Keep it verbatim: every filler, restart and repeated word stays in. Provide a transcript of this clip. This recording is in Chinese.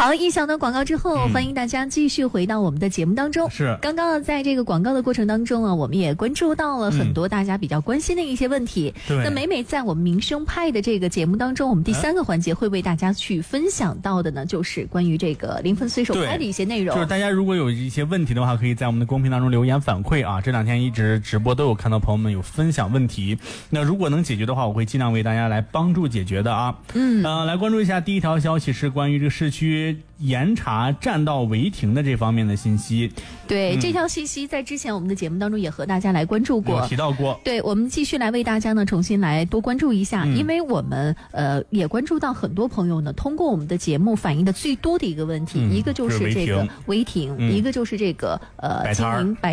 好，一小段广告之后、嗯、欢迎大家继续回到我们的节目当中。 是， 刚刚在这个广告的过程当中啊，我们也关注到了很多大家比较关心的一些问题。 对、嗯， 那每每在我们民生派的这个节目当中，我们第三个环节会为大家去分享到的呢，就是关于这个临汾随手拍的一些内容。 就是大家如果有一些问题的话，可以在我们的公屏当中留言反馈啊。这两天一直直播都有看到朋友们有分享问题，那如果能解决的话，我会尽量为大家来帮助解决的啊。 嗯， 呃，来关注一下第一条消息是关于这个市区严查占道违停的这方面的信息。 对、 嗯、 这条信息在之前我们的节目当中也和大家来关注过， 有提到过。 对，我们继续来为大家呢重新来多关注一下、嗯、因为我们呃也关注到很多朋友呢通过我们的节目反映的最多的一个问题、嗯、一个就是这个违停、嗯、一个就是这个呃经营摆